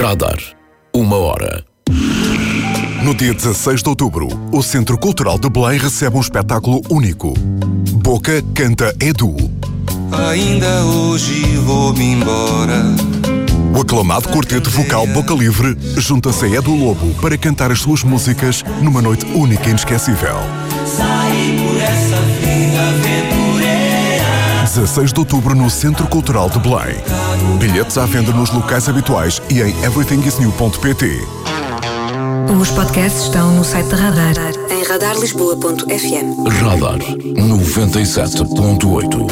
Radar. 1 hora. No dia 16 de outubro, o Centro Cultural de Belém recebe um espetáculo único. Boca canta Edu. Ainda hoje vou-me embora. O aclamado quarteto vocal Boca Livre junta-se a Edu Lobo para cantar as suas músicas numa noite única e inesquecível. Saí por essa vida aventureira. 16 de outubro no Centro Cultural de Belém. Bilhetes à venda nos locais habituais e em everythingisnew.pt. Os podcasts estão no site da Radar, em radarlisboa.fm. Radar 97.8.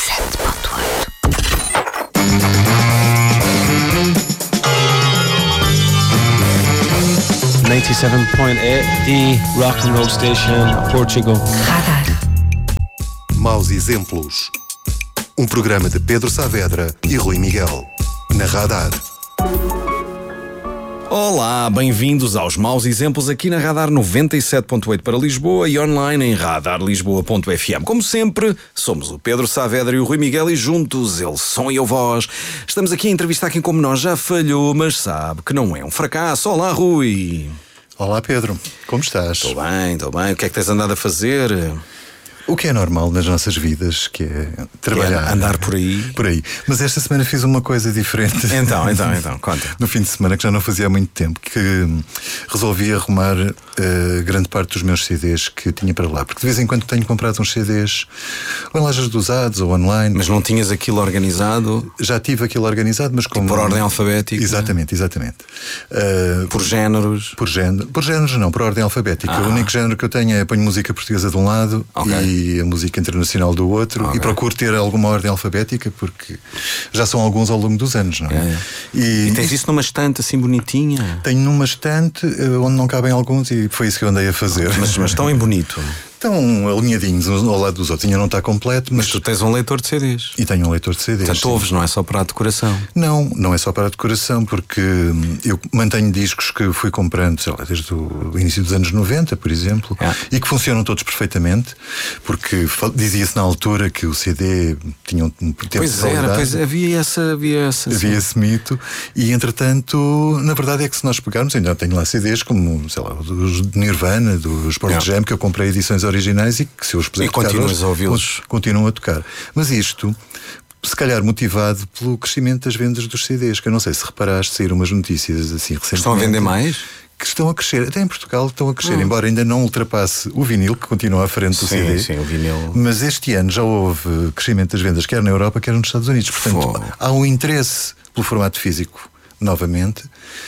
97.8, the rock and roll station, Portugal. Radar. Maus Exemplos. Um programa de Pedro Saavedra e Rui Miguel. Na Radar. Olá, bem-vindos aos Maus Exemplos aqui na Radar 97.8 para Lisboa e online em radarlisboa.fm. Como sempre, somos o Pedro Saavedra e o Rui Miguel e juntos eles som e eu voz. Estamos aqui a entrevistar quem como nós já falhou, mas sabe que não é um fracasso. Olá, Rui. Olá, Pedro. Como estás? Estou bem. O que é que tens andado a fazer? O que é normal nas nossas vidas, que é trabalhar. Que é andar por aí. Por aí. Mas esta semana fiz uma coisa diferente. Então, conta. No fim de semana, que já não fazia há muito tempo, que resolvi arrumar grande parte dos meus CDs que tinha para lá. Porque de vez em quando tenho comprado uns CDs ou em lojas de usados ou online. Mas não tinhas aquilo organizado? Já tive aquilo organizado, mas como... Por ordem alfabética? Exatamente. Por géneros? Por géneros não, por ordem alfabética. O único género que eu tenho é ponho música portuguesa de um lado e a música internacional do outro, e procuro ter alguma ordem alfabética, porque já são alguns ao longo dos anos, não é? E tens isso numa estante assim bonitinha? Tenho numa estante onde não cabem alguns, e foi isso que eu andei a fazer. Mas tão em bonito. Estão alinhadinhos uns ao lado dos outros. Ainda não está completo, mas tu tens um leitor de CDs. E tenho um leitor de CDs. Portanto, ouves, não é só para a decoração. Não é só para a decoração, porque eu mantenho discos que fui comprando, sei lá, desde o início dos anos 90, por exemplo, e que funcionam todos perfeitamente, porque dizia-se na altura que o CD tinha um tempo de validade. Pois havia esse mito, e entretanto, na verdade é que se nós pegarmos, ainda tenho lá CDs como, sei lá, dos Nirvana, dos Pearl Jam, que eu comprei edições originais e que se eu os puser tocar, continuas a ouvi-los. Continuam a tocar. Mas isto, se calhar motivado pelo crescimento das vendas dos CDs, que eu não sei se reparaste, saíram umas notícias assim recentemente. Estão a vender mais? Que estão a crescer, até em Portugal estão a crescer, embora ainda não ultrapasse o vinil, que continua à frente do CD. Sim, o vinil. Mas este ano já houve crescimento das vendas, quer na Europa, quer nos Estados Unidos. Portanto, há um interesse pelo formato físico, novamente,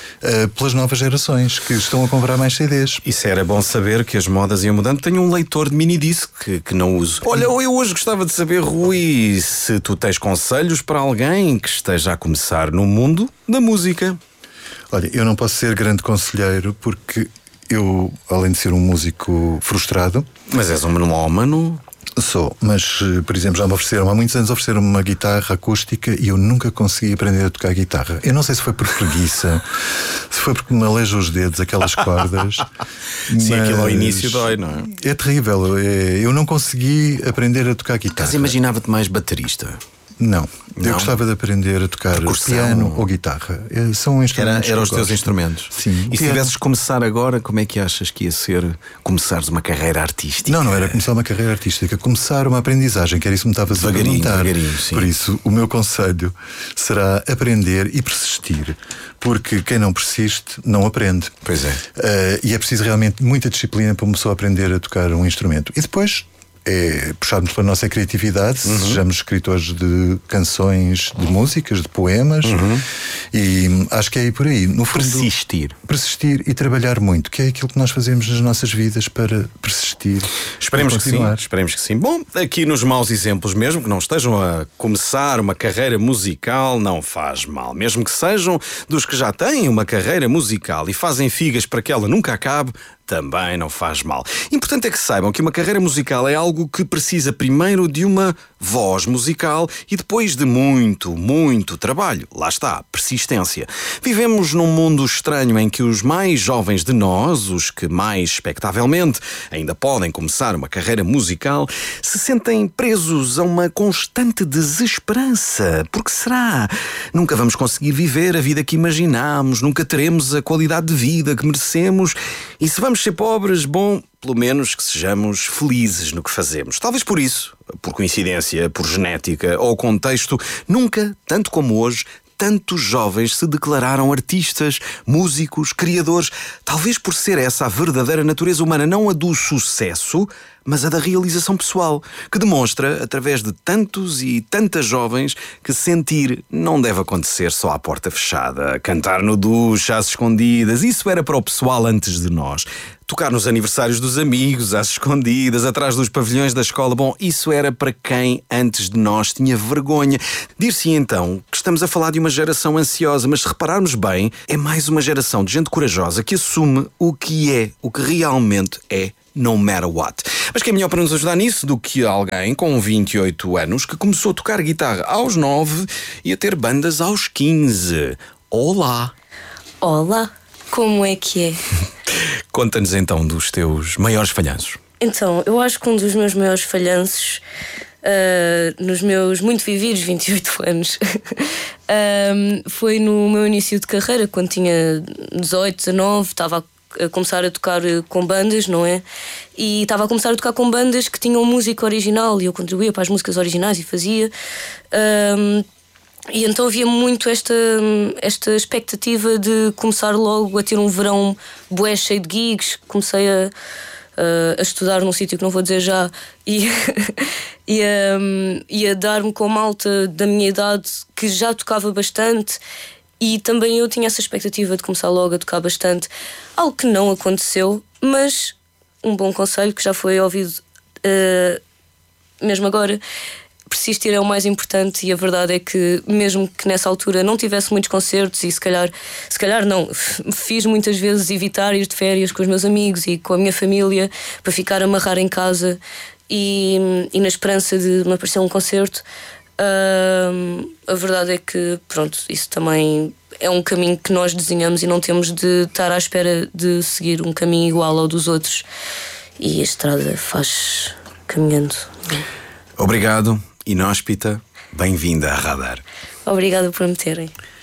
pelas novas gerações que estão a comprar mais CDs. Isso era bom saber, que as modas iam mudando. Tenho um leitor de minidisc que não uso. Olha, eu hoje gostava de saber, Rui, se tu tens conselhos para alguém que esteja a começar no mundo da música. Olha, eu não posso ser grande conselheiro porque eu, além de ser um músico frustrado... Mas és um melómano? Sou, mas, por exemplo, já me ofereceram, há muitos anos ofereceram-me uma guitarra acústica e eu nunca consegui aprender a tocar guitarra. Eu não sei se foi por preguiça, se foi porque me alejo os dedos, aquelas cordas. Sim, aquilo ao início dói, não é? É terrível, eu não consegui aprender a tocar guitarra. Mas imaginava-te mais baterista? Não. Eu gostava de aprender a tocar piano ou guitarra. São instrumentos. Eram os teus instrumentos. Sim. E se tivesses começar agora, como é que achas que ia ser começares uma carreira artística? Não era começar uma carreira artística, começar uma aprendizagem, que era isso que me estavas a perguntar. Devagarinho, sim. Por isso, o meu conselho será aprender e persistir. Porque quem não persiste, não aprende. Pois é. E é preciso realmente muita disciplina para uma pessoa aprender a tocar um instrumento. E depois é puxarmos pela nossa criatividade, sejamos escritores de canções, de músicas, de poemas, e acho que é aí por aí. No fundo, persistir e trabalhar muito, que é aquilo que nós fazemos nas nossas vidas para persistir. Esperemos que sim. Bom, aqui nos Maus Exemplos, mesmo que não estejam a começar uma carreira musical, não faz mal. Mesmo que sejam dos que já têm uma carreira musical e fazem figas para que ela nunca acabe, também não faz mal. Importante é que saibam que uma carreira musical é algo que precisa primeiro de uma voz musical e depois de muito, muito trabalho. Lá está, persistência. Vivemos num mundo estranho em que os mais jovens de nós, os que mais expectavelmente ainda podem começar uma carreira musical, se sentem presos a uma constante desesperança. Por que será? Nunca vamos conseguir viver a vida que imaginamos, nunca teremos a qualidade de vida que merecemos e se vamos ser pobres, bom, pelo menos que sejamos felizes no que fazemos. Talvez por isso, por coincidência, por genética ou contexto, nunca, tanto como hoje, tantos jovens se declararam artistas, músicos, criadores. Talvez por ser essa a verdadeira natureza humana, não a do sucesso, mas a da realização pessoal, que demonstra, através de tantos e tantas jovens, que sentir não deve acontecer só à porta fechada, cantar no duche, às escondidas. Isso era para o pessoal antes de nós. Tocar nos aniversários dos amigos, às escondidas, atrás dos pavilhões da escola. Bom, isso era para quem antes de nós tinha vergonha. Dir-se então que estamos a falar de uma geração ansiosa, mas se repararmos bem, é mais uma geração de gente corajosa que assume o que realmente é, no matter what. Mas quem é melhor para nos ajudar nisso do que alguém com 28 anos que começou a tocar guitarra aos 9 e a ter bandas aos 15. Olá! Olá! Como é que é? Conta-nos então dos teus maiores falhanços. Então, eu acho que um dos meus maiores falhanços, nos meus muito vividos 28 anos, foi no meu início de carreira, quando tinha 18, 19, estava a começar a tocar com bandas, não é? E estava a começar a tocar com bandas que tinham música original e eu contribuía para as músicas originais e fazia. E então havia muito esta expectativa de começar logo a ter um verão bué cheio de gigs. Comecei a estudar num sítio que não vou dizer já e a dar-me com malta da minha idade que já tocava bastante. E também eu tinha essa expectativa de começar logo a tocar bastante, algo que não aconteceu, mas um bom conselho que já foi ouvido mesmo agora: persistir é o mais importante. E a verdade é que mesmo que nessa altura não tivesse muitos concertos e se calhar não, fiz muitas vezes evitar ir de férias com os meus amigos e com a minha família para ficar a amarrar em casa e na esperança de me aparecer um concerto. A verdade é que, pronto, isso também é um caminho que nós desenhamos e não temos de estar à espera de seguir um caminho igual ao dos outros. E a estrada faz caminhando. Obrigado, inóspita. Bem-vinda a Radar. Obrigada por me terem.